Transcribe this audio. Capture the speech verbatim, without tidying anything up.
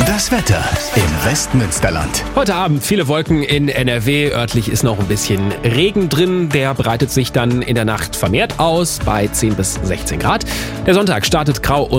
Das Wetter im Westmünsterland. Heute Abend viele Wolken in N R W. Örtlich ist noch ein bisschen Regen drin. Der breitet sich dann in der Nacht vermehrt aus bei zehn bis sechzehn Grad. Der Sonntag startet grau und